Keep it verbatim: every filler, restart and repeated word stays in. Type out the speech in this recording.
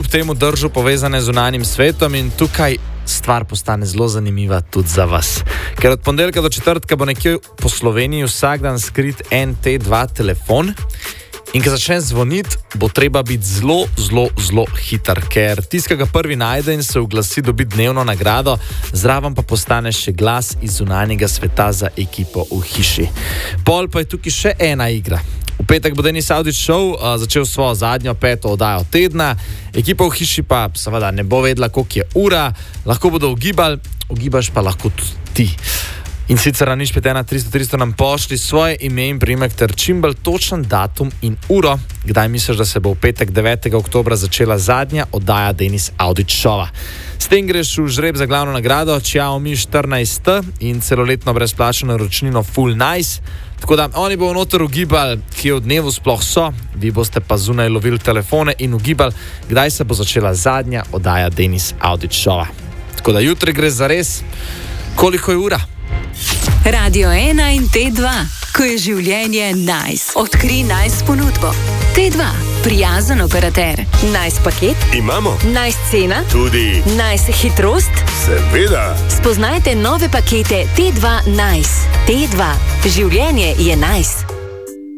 temu držal povezane z zunanjim svetom in tukaj stvar postane zelo zanimiva tudi za vas. Ker od ponedeljka do četrtka bo nekje po Sloveniji vsak dan skrit en T dva telefon in ko začne zvoniti, bo treba biti zelo, zelo, zelo hiter, ker tisti, ki ga prvi najde in se oglasi, dobi dnevno nagrado, zraven pa postane še glas iz zunanjega sveta za ekipo v hiši. Pol pa je tukaj še ena igra. V petek bo Denis Avdić Show uh, začel svojo zadnjo peto oddajo tedna, ekipa v hiši pa seveda ne bo vedela, koliko je ura, lahko bodo ugibali, ugibaš pa lahko tudi ti. In sicer na nič pet ena tristo tristo nam pošli svoje ime in priimek ter čim bolj točen datum in uro, kdaj misliš, da se bo v petek devetega oktobra začela zadnja oddaja Denis Avdić Showa. S tem greš v žreb za glavno nagrado Xiaomi štirinajst T in celoletno brezplačno naročnino Full Nice. Tako da oni bodo noter ugibali, kje v dnevu sploh so, vi boste pa zunaj lovili telefone in ugibali, kdaj se bo začela zadnja oddaja Denis Avdić Showa. Tako da jutri gre za res, koliko je ura. Radio ena in T dva, ko je življenje nice. Odkri nice ponudbo. T dva, prijazen operater. Nice paket? Imamo. Nice cena? Tudi. Nice hitrost? Seveda. Spoznajte nove pakete T dva Nice. T dva, življenje je nice.